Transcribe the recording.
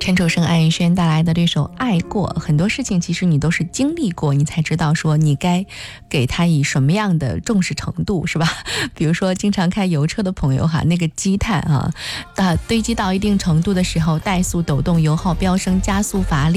陈楚生、安以轩带来的这首《爱过》，很多事情其实你都是经历过，你才知道说你该给他以什么样的重视程度，是吧？比如说经常开油车的朋友哈，那个积碳啊，堆积到一定程度的时候，怠速抖动，油耗飙升，加速乏力。